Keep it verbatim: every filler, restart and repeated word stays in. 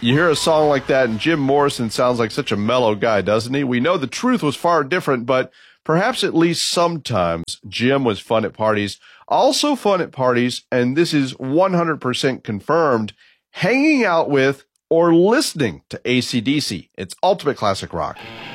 You hear a song like that, and Jim Morrison sounds like such a mellow guy, doesn't he? We know the truth was far different, but perhaps at least sometimes Jim was fun at parties. Also fun at parties, and this is one hundred percent confirmed, hanging out with or listening to A C D C. It's Ultimate Classic Rock.